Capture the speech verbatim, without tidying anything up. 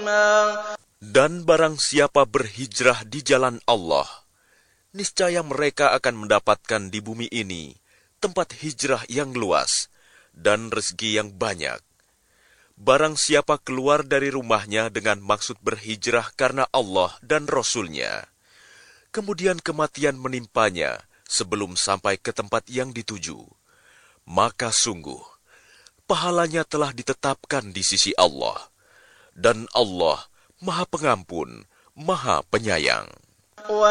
Dan barang siapa berhijrah di jalan Allah, niscaya mereka akan mendapatkan di bumi ini tempat hijrah yang luas dan rezeki yang banyak. Barang siapa keluar dari rumahnya dengan maksud berhijrah karena Allah dan Rasul-Nya, kemudian kematian menimpanya sebelum sampai ke tempat yang dituju, maka sungguh pahalanya telah ditetapkan di sisi Allah, dan Allah Maha Pengampun, Maha Penyayang.